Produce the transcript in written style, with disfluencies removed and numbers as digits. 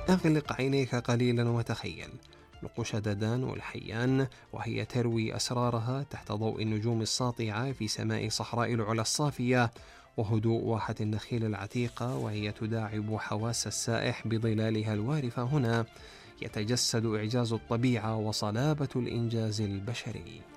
أغلق عينيك قليلا وتخيل نقوش ددان والحيان وهي تروي أسرارها تحت ضوء النجوم الساطعة في سماء صحراء العلا الصافية، وهدوء واحة النخيل العتيقة وهي تداعب حواس السائح بظلالها الوارفة. هنا يتجسد إعجاز الطبيعة وصلابة الإنجاز البشري.